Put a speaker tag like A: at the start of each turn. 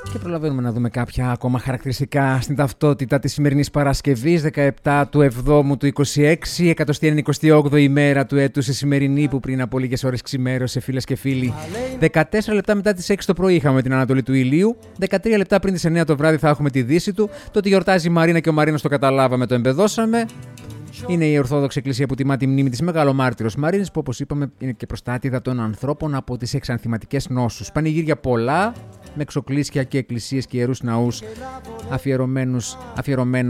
A: Και προλαβαίνουμε να δούμε κάποια ακόμα χαρακτηριστικά στην ταυτότητα της σημερινής Παρασκευής, 17 του 7ου του 26, 198η ημέρα του έτους, η σημερινή που πριν από λίγες ώρες ξημέρωσε, φίλες και φίλοι. 14 λεπτά μετά τις 6 το πρωί είχαμε την ανατολή του ηλίου, 13 λεπτά πριν τις 9 το βράδυ θα έχουμε τη δύση του. Το ότι γιορτάζει η Μαρίνα και ο Μαρίνος το καταλάβαμε, το εμπεδώσαμε. Είναι η Ορθόδοξη Εκκλησία που τιμά τη μνήμη της Μεγαλομάρτυρος Μαρίνης, που όπως είπαμε είναι και προστάτηδα των ανθρώπων από τις εξανθηματικές νόσους. Πανηγύρια πολλά, με εξοκλήσια και εκκλησίες και ιερούς ναούς αφιερωμένα